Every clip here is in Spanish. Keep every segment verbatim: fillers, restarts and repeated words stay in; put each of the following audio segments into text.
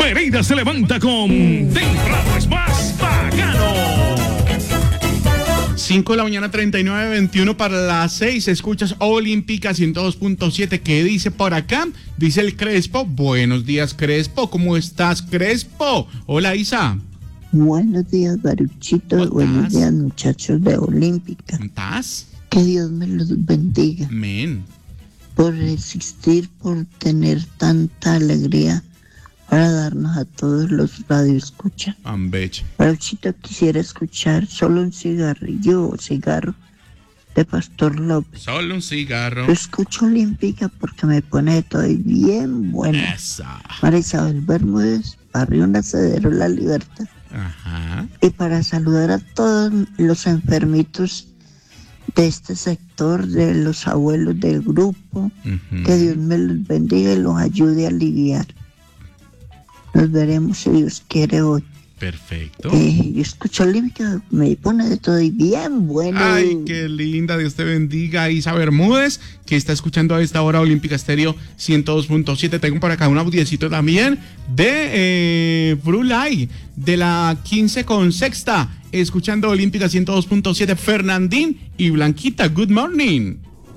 Pereira se levanta con Temprano es más bacano. cinco de la mañana, treinta y nueve, veintiuno para las seis. Escuchas Olímpica ciento dos punto siete. ¿Qué dice por acá? Dice el Crespo. Buenos días, Crespo. ¿Cómo estás, Crespo? Hola, Isa. Buenos días, Baruchito. Buenos días, muchachos de Olímpica. ¿Estás? Que Dios me los bendiga. Amén. Por existir, por tener tanta alegría para darnos a todos los radioescuchas. Ambeche. Baruchito, quisiera escuchar solo un cigarrillo o cigarro de Pastor López. Solo un cigarro. Yo escucho Olímpica porque me pone todo bien bueno. Esa. María Isabel Bermúdez, Barrio Nacedero La Libertad. Ajá. Y para saludar a todos los enfermitos de este sector, de los abuelos del grupo, Uh-huh. que Dios me los bendiga y los ayude a aliviar. Nos veremos si Dios quiere hoy. Perfecto. Eh, yo escucho Olímpica, me pone de todo y bien bueno. Ay, qué linda, Dios te bendiga, Isa Bermúdez, que está escuchando a esta hora Olímpica Estéreo ciento dos punto siete. Tengo por acá un audiecito también de eh, Brulay, de la quince con sexta, escuchando Olímpica ciento dos punto siete, Fernandín y Blanquita, good morning.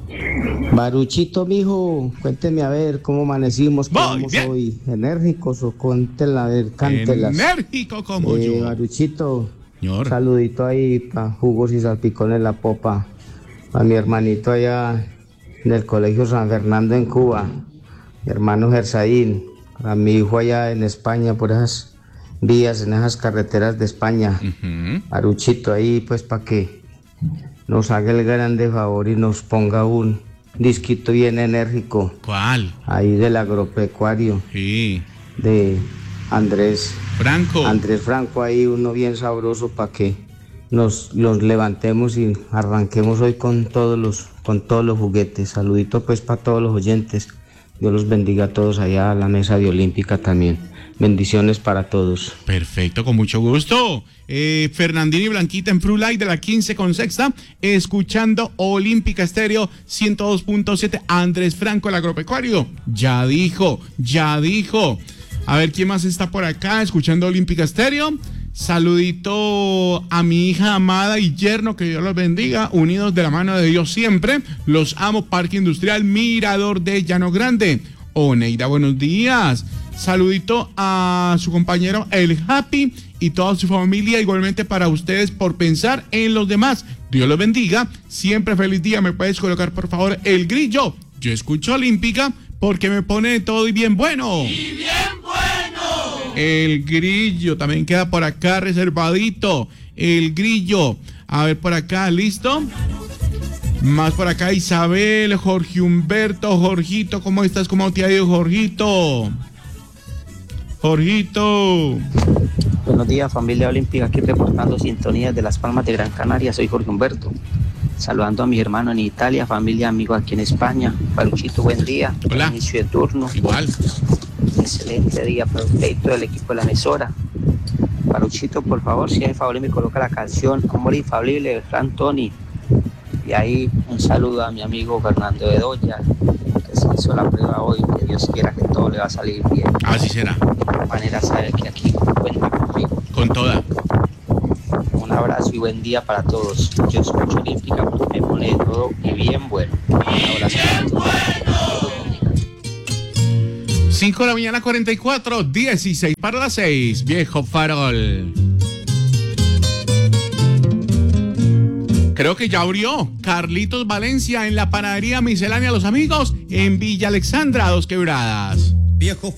Baruchito, mijo, cuénteme a ver cómo amanecimos, cómo Voy, vamos bien. hoy, enérgicos o cuéntela, a ver, cántelas. Enérgico como Eh, yo. Baruchito, Señor. saludito ahí para jugos y salpicones la popa, a mi hermanito allá en el colegio San Fernando en Cuba, mi hermano Gersaín, a mi hijo allá en España por esas vías, en esas carreteras de España. Uh-huh. Baruchito ahí pues para que nos haga el grande favor y nos ponga un disquito bien enérgico ¿Cuál? ahí del agropecuario Sí. de Andrés Franco. Andrés Franco, ahí uno bien sabroso para que nos los levantemos y arranquemos hoy con todos los con todos los juguetes. Saludito pues para todos los oyentes. Dios los bendiga a todos allá a la mesa de Olímpica también. Bendiciones para todos. Perfecto, con mucho gusto. Eh, Fernandín y Blanquita en Blue Light de la quince con sexta, escuchando Olímpica Estéreo ciento dos punto siete. Andrés Franco, el agropecuario. Ya dijo, ya dijo. A ver, ¿quién más está por acá escuchando Olímpica Estéreo? Saludito a mi hija amada y yerno, que Dios los bendiga, unidos de la mano de Dios siempre. Los amo, Parque Industrial Mirador de Llano Grande. Oneida, buenos días. Saludito a su compañero El Happy y toda su familia, igualmente para ustedes por pensar en los demás. Dios los bendiga, siempre feliz día. ¿Me puedes colocar por favor el grillo? Yo escucho Olímpica porque me pone todo y bien bueno. ¡Y bien bueno! El grillo también queda por acá reservadito. El grillo. A ver por acá, ¿listo? Más por acá, Isabel, Jorge Humberto, Jorgito, ¿cómo estás? ¿Cómo te ha ido, Jorgito? Jorgito. Buenos días, familia olímpica, aquí reportando sintonías de Las Palmas de Gran Canaria. Soy Jorge Humberto, saludando a mis hermanos en Italia, familia, amigos aquí en España. Baruchito, buen día. Hola. Inicio de turno. Igual. Excelente día para usted y todo el equipo de la emisora. Baruchito, por favor, si es favor, me coloca la canción Amor Infalible de Fran Tony. Y ahí un saludo a mi amigo Fernando Bedoya, que se hizo la prueba hoy, que Dios quiera que todo le va a salir bien. Así será. De igual manera sabe que aquí cuenta conmigo. Con toda. Un abrazo y buen día para todos. Yo escucho Olímpica porque me pone de todo y bien bueno. Un abrazo para todos. cinco de la mañana, cuarenta y cuatro, dieciséis para las seis. Viejo farol. Creo que ya abrió Carlitos Valencia en la panadería miscelánea Los Amigos en Villa Alexandra, Dos Quebradas. Viejo